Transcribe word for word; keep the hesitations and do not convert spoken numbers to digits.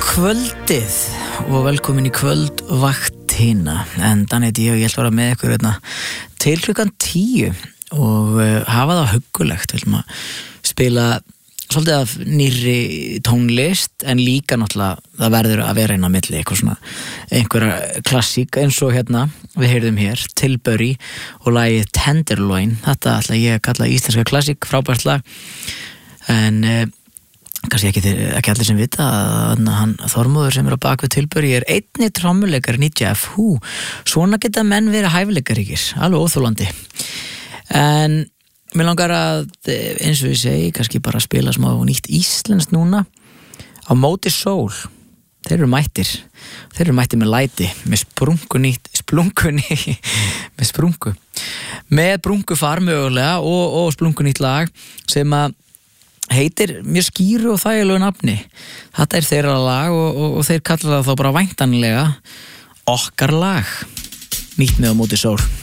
kvöldið og velkomin í kvöldvaktina. En þannig að ég, ég ætla að vera með ykkur hérna, til klukkan tíu og uh, hafa það huggulegt. Við ætlum að spila svolítið af nýrri tónlist en líka náttúrulega það verður að vera inn á milli eitthvað svona einhverja klassík eins og hérna við heyrðum hér Tilbury og lagið Tenderloin. Þetta ætla ég að kalla íslenska klassík, frábært lag en uh, kannski ekki, ekki allir sem vita að hann Þormóður sem er á bakvið Tilbury er einni trommuleikari í J F H. Svona geta menn verið hæfileikaríkir, alveg óþolandi. En mér langar að, eins og ég segi, kannski bara spila smá nýtt íslenskt núna á móti sól. Þeir eru mættir. Þeir eru mættir með læti, með sprungu nýtt, splungu nýtt, með sprungu. Með brungu far mögulega og, og splungu nýtt lag sem að heitir mjög skýru og þægilegu nafni. Þetta er þeirra lag og, og, og þeir kalla það þá bara væntanlega Okkar lag. Nýtt með á móti sól.